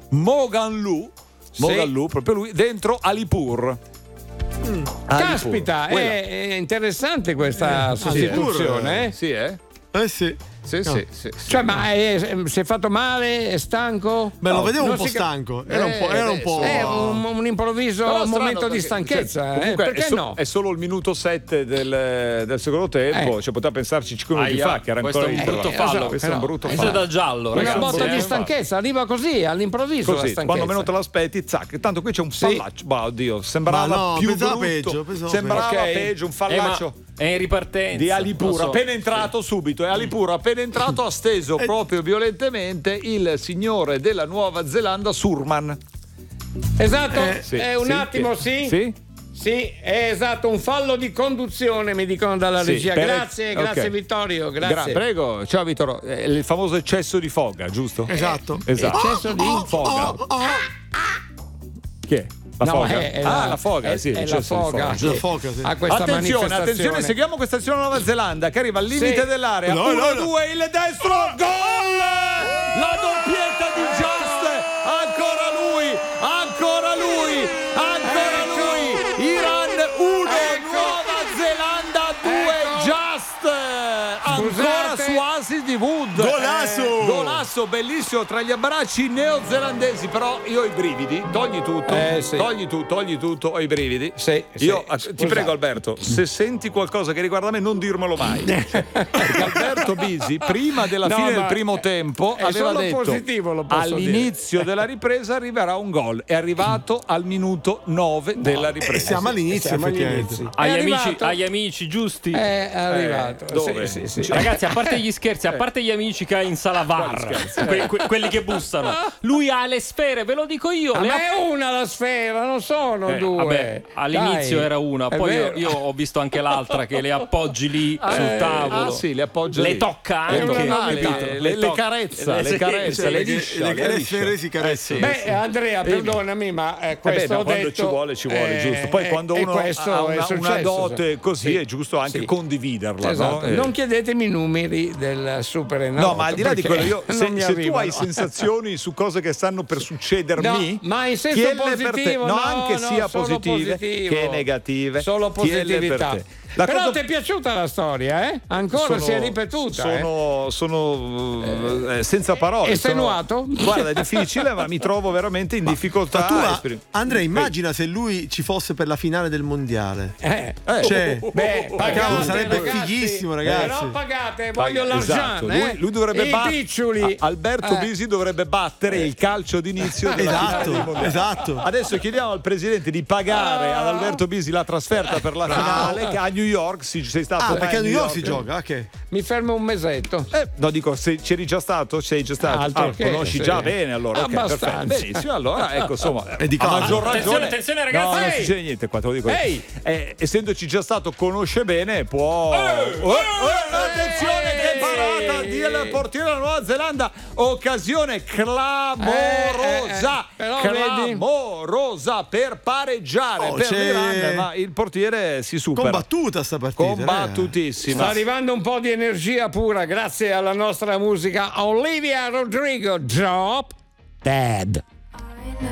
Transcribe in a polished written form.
Mogan Lu, proprio lui, dentro Alipur. Caspita, è interessante questa sostituzione. Sì, sì. Sì. Cioè, ma si è fatto male? È stanco? Beh, lo vedevo un po' stanco. Era un po'. È un improvviso momento di stanchezza. Perché no? È solo il minuto 7 del secondo tempo. Cioè, poteva pensarci 5 minuti fa che era ancora un brutto fallo. Questo è un brutto fallo. Questo è da giallo. Una botta di stanchezza arriva così all'improvviso. Così, quando meno te l'aspetti, zac. Tanto qui c'è un fallaccio. Oddio, sembrava più brutto. Sembrava peggio, un fallaccio. È in ripartenza di Alipur, appena entrato subito. E Alipur, appena entrato, ha steso proprio violentemente il signore della Nuova Zelanda, Surman. Esatto, un attimo, sì, è esatto, un fallo di conduzione, mi dicono dalla regia. Grazie Vittorio, grazie. Prego, ciao Vittorio. Il famoso eccesso di foga, giusto? Esatto. Eccesso di foga. Chi è? La foga? La foga, sì. È la foga. La foga, sì. Attenzione, seguiamo questa azione Nuova Zelanda che arriva al limite dell'area. 1-2, il destro, gol! La doppietta di Just, ancora lui. Iran 1, Nuova Zelanda 2, Just. Ancora su assist di Wood. Golasso, bellissimo, tra gli abbracci neozelandesi, però io ho i brividi, togli tutto, ho i brividi. Ti prego Alberto, se senti qualcosa che riguarda me non dirmelo mai. Perché Alberto Bisi prima della fine del primo tempo aveva detto positivo, all'inizio della ripresa arriverà un gol. È arrivato al minuto 9 della ripresa. Siamo all'inizio, effettivamente. Agli amici giusti. È arrivato. Dove? Sì. Ragazzi, a parte gli scherzi, a parte gli amici che ha in sala VAR, quelli che bussano, lui ha le sfere, ve lo dico io. Ma è una la sfera, non sono due. Vabbè, all'inizio era una, poi io ho visto anche l'altra che le appoggi lì sul tavolo. Sì, le appoggia le lì. tocca anche. Le carezza, le liscia. Le sfere si carezzano. Beh, Andrea, perdonami, ma questo quando ci vuole, giusto. Poi quando uno ha una dote così è giusto anche condividerla. Esatto. Non chiedetemi i numeri del super No, ma al di là di quello, se tu hai sensazioni su cose che stanno per succedermi, ma in senso positivo, anche sia positive che negative, solo positività. Però ti è piaciuta la storia, eh? Ancora si è ripetuta. Sono senza parole. Estenuato? Guarda, è difficile, ma mi trovo veramente in difficoltà. Andrea, immagina se lui ci fosse per la finale del mondiale. Pagate, sarebbe fighissimo, ragazzi. Però pagate, voglio l'argent. Lui dovrebbe battere. Alberto Bisi dovrebbe battere il calcio d'inizio della finale del mondiale. Esatto. Adesso chiediamo al presidente di pagare ad Alberto Bisi la trasferta per la finale, che a New York sei stato. Perché a New York si gioca? Mi fermo un mesetto. No, dico, se c'eri già stato, sei già stato. Conosci già bene, allora. Abbastanza. Benissimo, allora ecco, insomma, a maggior ragione. Attenzione ragazzi. No, non succede niente qua, te lo dico. Essendoci già stato, conosce bene, può. Attenzione, che parata del portiere della Nuova Zelanda, occasione clamorosa. Clamorosa per pareggiare per l'Iran, ma il portiere si supera. Combattuta sta partita. Combattutissima. Sta arrivando un po' di energia pura grazie alla nostra musica. Olivia Rodrigo, Drop Dead.